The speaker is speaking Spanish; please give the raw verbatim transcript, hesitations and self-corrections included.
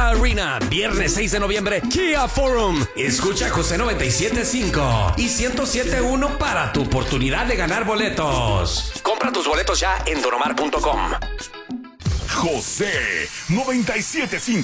Kia Arena, viernes seis de noviembre, Kia Forum. Escucha José noventa y siete punto cinco y ciento siete punto uno para tu oportunidad de ganar boletos. Compra tus boletos ya en donomar punto com. José noventa y siete punto cinco.